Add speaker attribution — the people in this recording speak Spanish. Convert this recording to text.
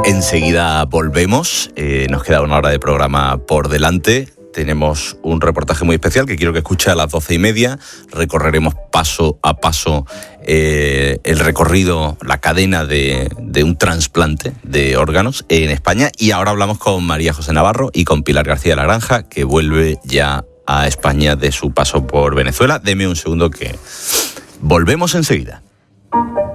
Speaker 1: Enseguida volvemos, nos queda una hora de programa por delante. Tenemos un reportaje muy especial que quiero que escuche a las 12:30. Recorreremos paso a paso el recorrido, la cadena de un trasplante de órganos en España. Y ahora hablamos con María José Navarro y con Pilar García de la Granja, que vuelve ya a España de su paso por Venezuela. Deme un segundo que volvemos enseguida.